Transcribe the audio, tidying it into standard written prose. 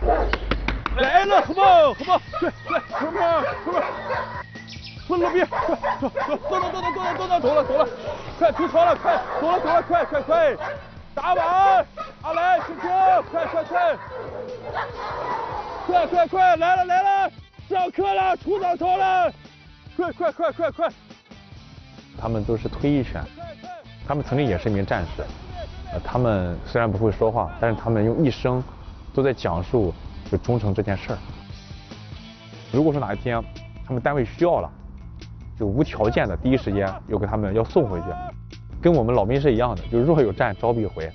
来了，好不好？好不好？快快，哥们儿，哥们儿，从路边，快走走了，快出床了，快走了，快，打板，阿来，青青，快，来了，上课了，出早操了，快！ 他们都是退役选，他们曾经也是一名战士，他们虽然不会说话，但是他们用一生都在讲述就忠诚这件事儿。如果说哪一天他们单位需要了，就无条件的第一时间要给他们要送回去，跟我们老兵是一样的，就是若有战招必回。